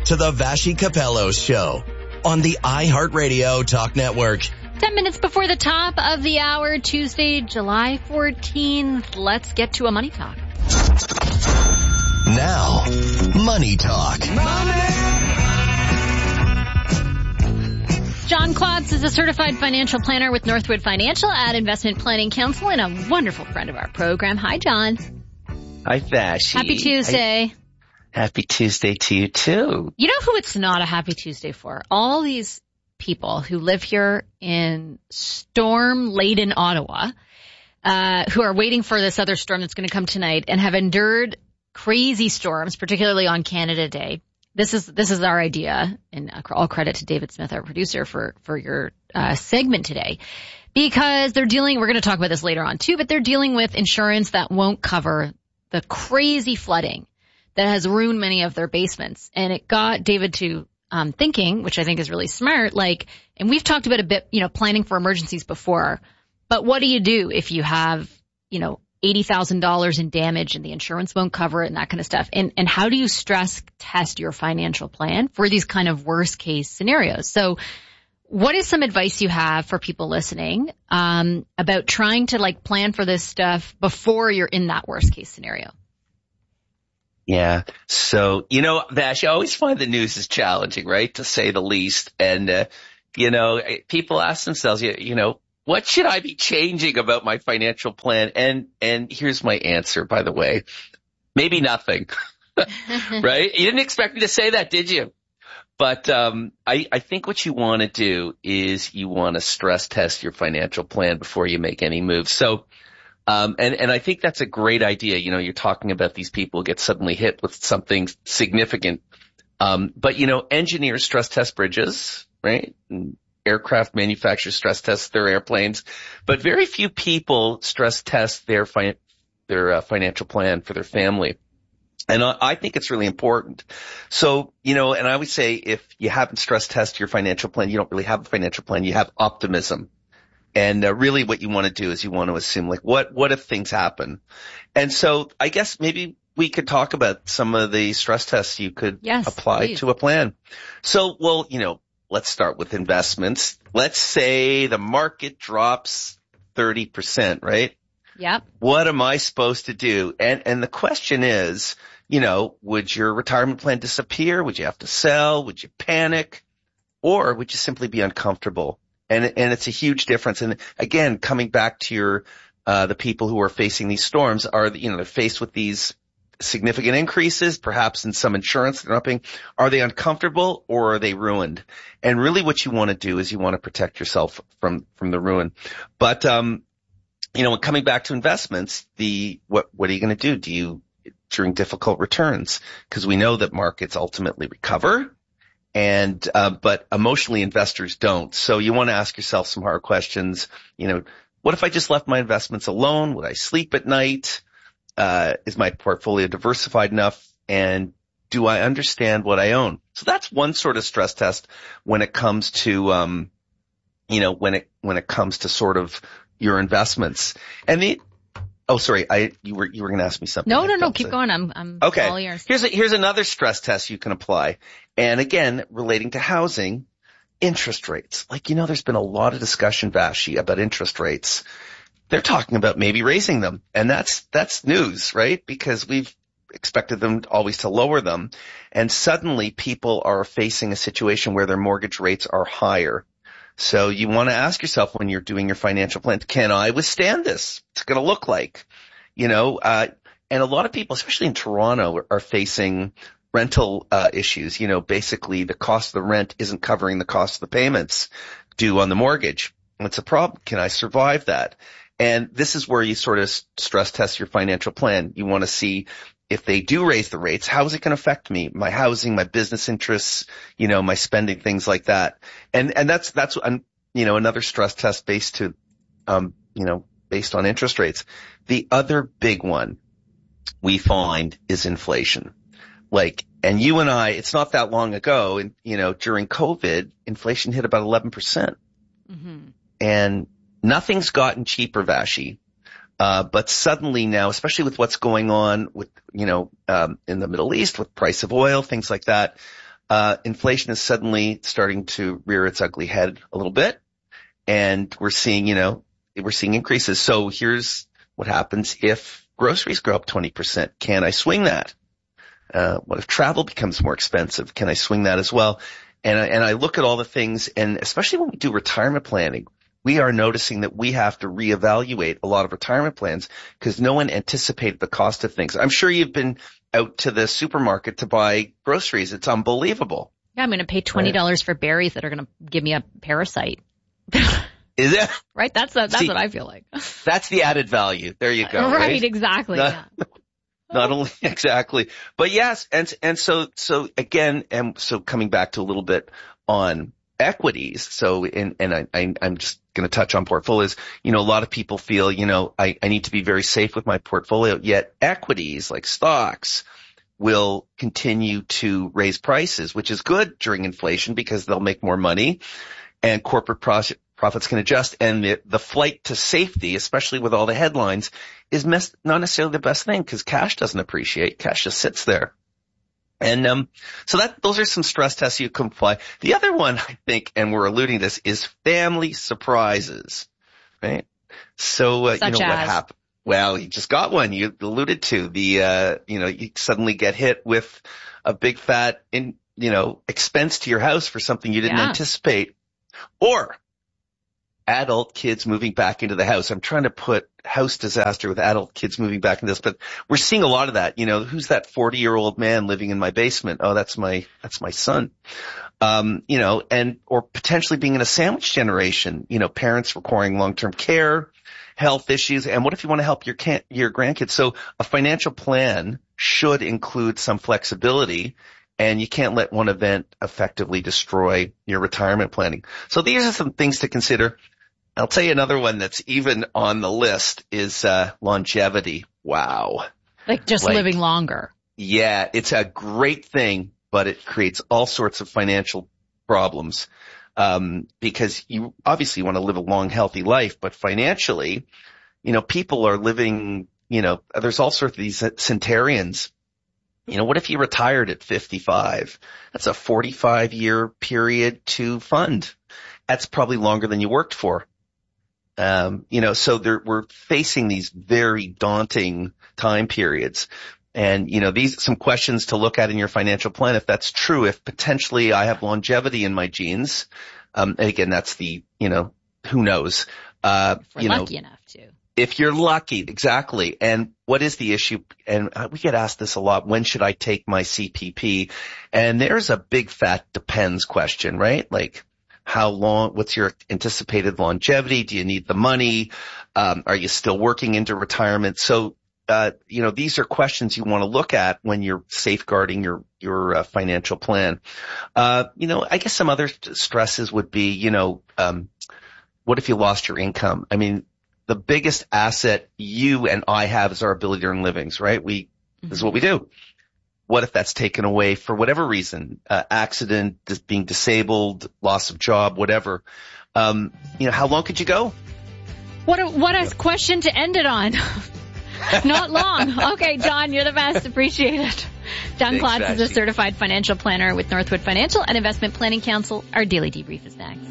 to the Vashi Capello Show on the iHeartRadio Talk Network. 10 minutes before the top of the hour, Tuesday, July 14th. Let's get to a money talk. Now, Money Talk. John Klotz is a certified financial planner with Northwood Financial at Investment Planning Council and a wonderful friend of our program. Hi, John. Hi, Vashi. Happy Tuesday. Happy Tuesday to you, too. You know who it's not a happy Tuesday for? All these people who live here in storm-laden Ottawa, who are waiting for this other storm that's going to come tonight and have endured crazy storms, particularly on Canada Day. This is our idea, and all credit to David Smith, our producer, for your segment today, because they're dealing. We're going to talk about this later on too, but they're dealing with insurance that won't cover the crazy flooding that has ruined many of their basements, and it got David to thinking, which I think is really smart. And we've talked about a bit, planning for emergencies before, but what do you do if you have, $80,000 in damage and the insurance won't cover it and that kind of stuff? And how do you stress test your financial plan for these kind of worst case scenarios? So what is some advice you have for people listening, about trying to plan for this stuff before you're in that worst case scenario? Yeah. So, Vash, I always find the news is challenging, right? To say the least. And, people ask themselves, what should I be changing about my financial plan? And here's my answer, by the way. Maybe nothing. Right? You didn't expect me to say that, did you? But I think what you want to do is you want to stress test your financial plan before you make any moves. So and I think that's a great idea. You're talking about these people who get suddenly hit with something significant. But engineers stress test bridges, right? And aircraft manufacturers stress test their airplanes, but very few people stress test their financial plan for their family. And I think it's really important. So, and I always say if you haven't stress tested your financial plan, you don't really have a financial plan, you have optimism. And really what you want to do is you want to assume what if things happen? And so I guess maybe we could talk about some of the stress tests you could apply to a plan. So, let's start with investments. Let's say the market drops 30%, right? Yep. What am I supposed to do? And the question is, would your retirement plan disappear? Would you have to sell? Would you panic? Or would you simply be uncomfortable? And it's a huge difference. And again, coming back to the people who are facing these storms they're faced with these significant increases, perhaps in some insurance they're not paying. Are they uncomfortable or are they ruined? And really what you want to do is you want to protect yourself from the ruin. But, coming back to investments, what are you going to do? During difficult returns? Because we know that markets ultimately recover. And, but emotionally investors don't. So you want to ask yourself some hard questions. What if I just left my investments alone? Would I sleep at night? Is my portfolio diversified enough? And do I understand what I own? So that's one sort of stress test when it comes to, when it comes to sort of your investments. And you were going to ask me something. No, keep going. I'm okay. All ears. Here's another stress test you can apply. And again, relating to housing, interest rates. There's been a lot of discussion, Vashi, about interest rates. They're talking about maybe raising them. And that's news, right? Because we've expected them always to lower them. And suddenly people are facing a situation where their mortgage rates are higher. So you want to ask yourself when you're doing your financial plan, can I withstand this? What's it going to look like? And a lot of people, especially in Toronto, are facing rental issues. Basically the cost of the rent isn't covering the cost of the payments due on the mortgage. What's the problem? Can I survive that? And this is where you sort of stress test your financial plan. You want to see if they do raise the rates, how is it going to affect me, my housing, my business interests, my spending, things like that. And that's another stress test based on interest rates. The other big one we find is inflation. And you and I, it's not that long ago, and during COVID, inflation hit about 11%. Mm-hmm. And nothing's gotten cheaper, Vashi. But suddenly now, especially with what's going on with, in the Middle East, with price of oil, things like that, inflation is suddenly starting to rear its ugly head a little bit, and we're seeing increases. So here's what happens if groceries go up 20%. Can I swing that? What if travel becomes more expensive? Can I swing that as well? And I look at all the things, and especially when we do retirement planning, we are noticing that we have to reevaluate a lot of retirement plans because no one anticipated the cost of things. I'm sure you've been out to the supermarket to buy groceries. It's unbelievable. Yeah, I'm going to pay $20 for berries that are going to give me a parasite. Is it? Right? That's what I feel like. That's the added value. There you go. Right, exactly. Not only exactly, but yes. And so again, and so coming back to a little bit on equities. So, I'm just going to touch on portfolios. A lot of people feel, I need to be very safe with my portfolio, yet equities like stocks will continue to raise prices, which is good during inflation because they'll make more money and corporate profits can adjust. And the flight to safety, especially with all the headlines, is not necessarily the best thing because cash doesn't appreciate. Cash just sits there. And so those are some stress tests you can apply. The other one, I think, and we're alluding to this, is family surprises, right? So, what happened? Well, you just got one. You alluded to you suddenly get hit with a big fat, expense to your house for something you didn't anticipate. Or adult kids moving back into the house. I'm trying to put house disaster with adult kids moving back into this, but we're seeing a lot of that. Who's that 40-year-old man living in my basement? Oh, that's my son. Or potentially being in a sandwich generation, parents requiring long-term care, health issues. And what if you want to help your grandkids? So a financial plan should include some flexibility, and you can't let one event effectively destroy your retirement planning. So these are some things to consider. I'll tell you another one that's even on the list is longevity. Wow. Like living longer. Yeah, it's a great thing, but it creates all sorts of financial problems because you obviously want to live a long, healthy life, but financially, people are living, there's all sorts of these centenarians. What if you retired at 55? That's a 45-year period to fund. That's probably longer than you worked for. So we're facing these very daunting time periods. And, these some questions to look at in your financial plan. If that's true, if potentially I have longevity in my genes, and again, that's the, who knows? We're lucky enough to. If you're lucky, exactly. And what is the issue? And we get asked this a lot. When should I take my CPP? And there's a big fat depends question, right? Like how long, what's your anticipated longevity? Do you need the money? Are you still working into retirement? So, these are questions you want to look at when you're safeguarding your financial plan. I guess some other stresses would be, what if you lost your income? I mean, the biggest asset you and I have is our ability to earn livings, right? This is what we do. What if that's taken away for whatever reason, accident, being disabled, loss of job, whatever? How long could you go? What a question to end it on. Not long. Okay, John, you're the best. Appreciate it. John Klotz is a certified financial planner with Northwood Financial and Investment Planning Council. Our daily debrief is next.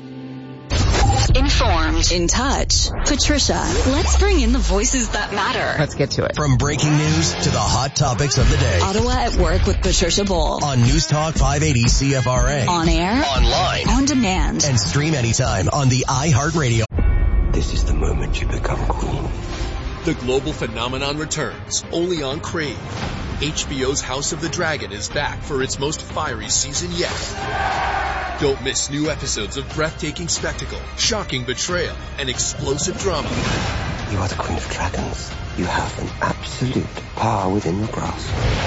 Informed, in touch. Patricia, let's bring in the voices that matter. Let's get to it. From breaking news to the hot topics of the day. Ottawa at Work with Patricia Bull. On News Talk 580 CFRA. On air. Online. On demand. And stream anytime on the iHeartRadio. This is the moment you become queen. The global phenomenon returns, only on Crave. HBO's House of the Dragon is back for its most fiery season yet. Don't miss new episodes of breathtaking spectacle, shocking betrayal, and explosive drama. You are the Queen of Dragons. You have an absolute power within your grasp.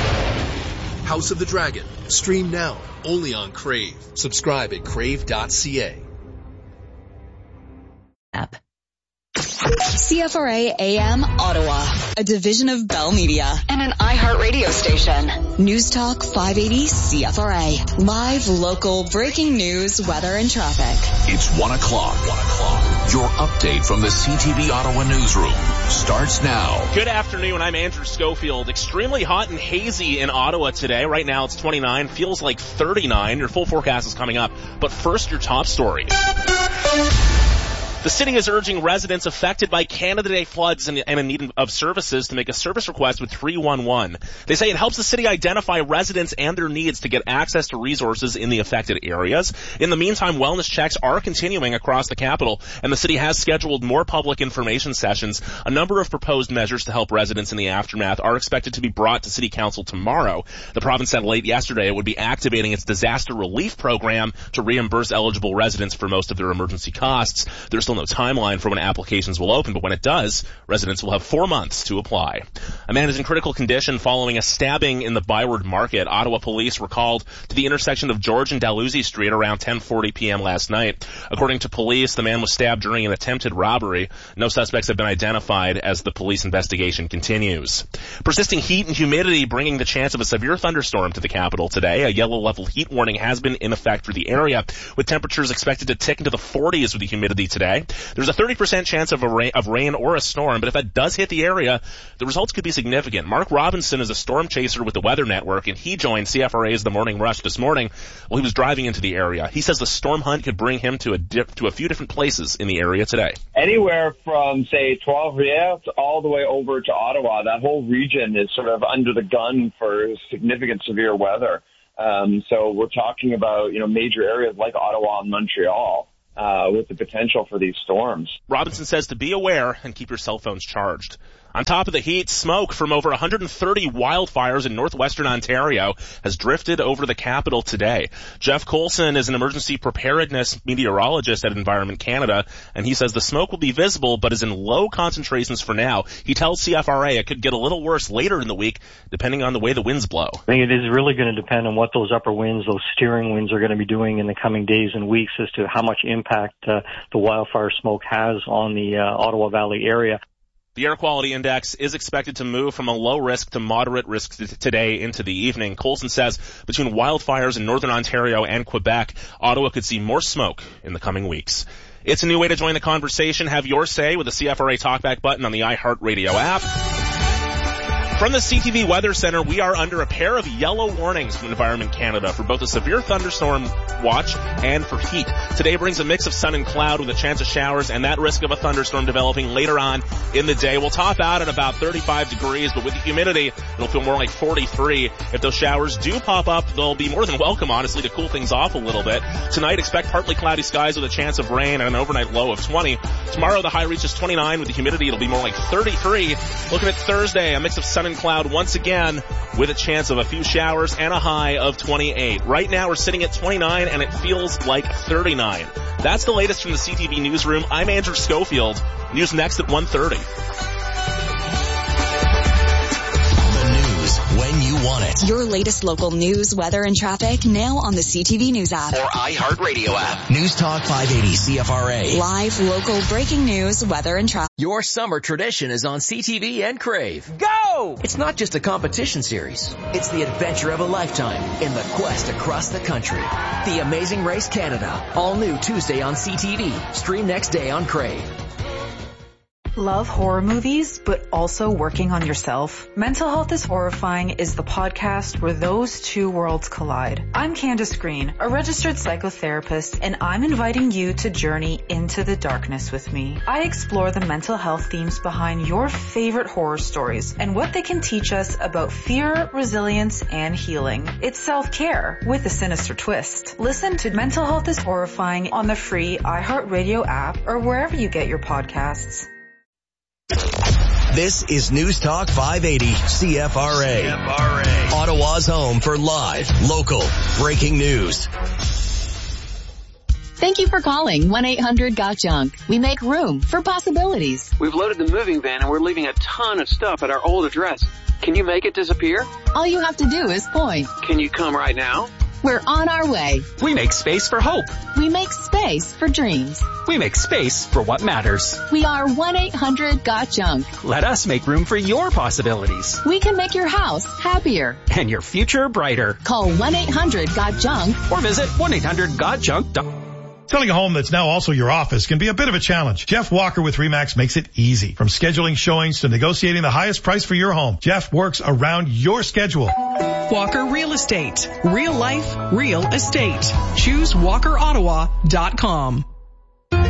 House of the Dragon. Stream now, only on Crave. Subscribe at crave.ca. App. CFRA AM Ottawa, a division of Bell Media and an iHeart radio station. News Talk 580 CFRA. Live, local, breaking news, weather, and traffic. It's 1 o'clock. Your update from the CTV Ottawa newsroom starts now. Good afternoon. I'm Andrew Schofield. Extremely hot and hazy in Ottawa today. Right now it's 29. Feels like 39. Your full forecast is coming up. But first, your top story. The city is urging residents affected by Canada Day floods and in need of services to make a service request with 311. They say it helps the city identify residents and their needs to get access to resources in the affected areas. In the meantime, wellness checks are continuing across the capital, and the city has scheduled more public information sessions. A number of proposed measures to help residents in the aftermath are expected to be brought to City Council tomorrow. The province said late yesterday it would be activating its disaster relief program to reimburse eligible residents for most of their emergency costs. There's still no timeline for when applications will open, but when it does, residents will have 4 months to apply. A man is in critical condition following a stabbing in the Byward Market. Ottawa police were called to the intersection of George and Dalhousie Street around 10:40 p.m. last night. According to police, the man was stabbed during an attempted robbery. No suspects have been identified as the police investigation continues. Persisting heat and humidity bringing the chance of a severe thunderstorm to the capital today. A yellow level heat warning has been in effect for the area, with temperatures expected to tick into the 40s with the humidity today. There's a 30% chance of rain or a storm, but if that does hit the area, the results could be significant. Mark Robinson is a storm chaser with the Weather Network, and he joined CFRA's The Morning Rush this morning while he was driving into the area. He says the storm hunt could bring him to a few different places in the area today. Anywhere from, say, Trois-Rivières all the way over to Ottawa, that whole region is sort of under the gun for significant severe weather. So we're talking about, major areas like Ottawa and Montreal. With the potential for these storms. Robinson says to be aware and keep your cell phones charged. On top of the heat, smoke from over 130 wildfires in northwestern Ontario has drifted over the capital today. Jeff Coulson is an emergency preparedness meteorologist at Environment Canada, and he says the smoke will be visible but is in low concentrations for now. He tells CFRA it could get a little worse later in the week, depending on the way the winds blow. I think it is really going to depend on what those upper winds, those steering winds, are going to be doing in the coming days and weeks as to how much impact the wildfire smoke has on the Ottawa Valley area. The air quality index is expected to move from a low risk to moderate risk today into the evening. Coulson says between wildfires in northern Ontario and Quebec, Ottawa could see more smoke in the coming weeks. It's a new way to join the conversation. Have your say with the CFRA Talkback button on the iHeart Radio app. From the CTV Weather Center, we are under a pair of yellow warnings from Environment Canada for both a severe thunderstorm watch and for heat. Today brings a mix of sun and cloud with a chance of showers and that risk of a thunderstorm developing later on in the day. We'll top out at about 35 degrees, but with the humidity, it'll feel more like 43. If those showers do pop up, they'll be more than welcome, honestly, to cool things off a little bit. Tonight, expect partly cloudy skies with a chance of rain and an overnight low of 20. Tomorrow, the high reaches 29. With the humidity, it'll be more like 33. Looking at Thursday, a mix of sun and cloud once again with a chance of a few showers and a high of 28. Right now we're sitting at 29 and it feels like 39. That's the latest from the CTV newsroom. I'm Andrew Schofield. News next at 1:30. When you want it. Your latest local news, weather, and traffic now on the CTV News app. Or iHeartRadio app. News Talk 580 CFRA. Live, local, breaking news, weather, and traffic. Your summer tradition is on CTV and Crave. Go! It's not just a competition series. It's the adventure of a lifetime in the quest across the country. The Amazing Race Canada. All new Tuesday on CTV. Stream next day on Crave. Love horror movies, but also working on yourself? Mental Health is Horrifying is the podcast where those two worlds collide. I'm Candace Green, a registered psychotherapist, and I'm inviting you to journey into the darkness with me. I explore the mental health themes behind your favorite horror stories and what they can teach us about fear, resilience, and healing. It's self-care with a sinister twist. Listen to Mental Health is Horrifying on the free iHeartRadio app or wherever you get your podcasts. This is News Talk 580 CFRA. Ottawa's home for live, local, breaking news. Thank you for calling 1-800-GOT-JUNK. We make room for possibilities. We've loaded the moving van and we're leaving a ton of stuff at our old address. Can you make it disappear? All you have to do is point. Can you come right now? We're on our way. We make space for hope. We make space for dreams. We make space for what matters. We are 1-800-GOT-JUNK. Let us make room for your possibilities. We can make your house happier. And your future brighter. Call 1-800-GOT-JUNK. Or visit 1-800-GOT-JUNK.com. Selling a home that's now also your office can be a bit of a challenge. Jeff Walker with RE/MAX makes it easy. From scheduling showings to negotiating the highest price for your home, Jeff works around your schedule. Walker Real Estate. Real life, real estate. Choose WalkerOttawa.com.